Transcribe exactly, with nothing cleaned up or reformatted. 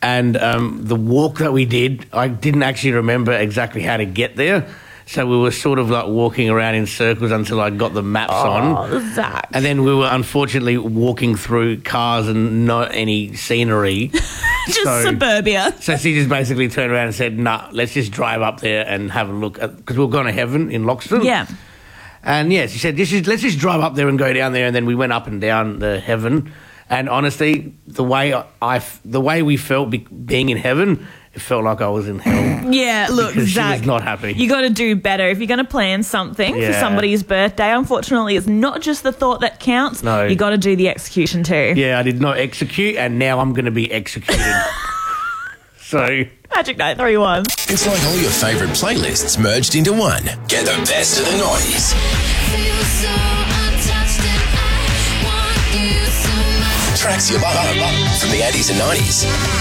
And um, the walk that we did, I didn't actually remember exactly how to get there. So we were sort of like walking around in circles until I got the maps Oh, on. Zach. And then we were unfortunately walking through cars and not any scenery. Just so, suburbia. So she just basically turned around and said, nah, let's just drive up there and have a look. Because we were going to Heaven in Loxton. Yeah. And, yeah, she said, this is, let's just drive up there and go down there. And then we went up and down the Heaven. And honestly, the way I, I the way we felt be, being in Heaven, it felt like I was in hell. Yeah, look, because Zach, she was not happy. You got to do better. If you're going to plan something Yeah. for somebody's birthday, unfortunately, it's not just the thought that counts. No. You got to do the execution too. Yeah, I did not execute, and now I'm going to be executed. So... Magic Night three one. It's like all your favourite playlists merged into one. Get the best of the nineties. Tracks you love from the eighties and nineties.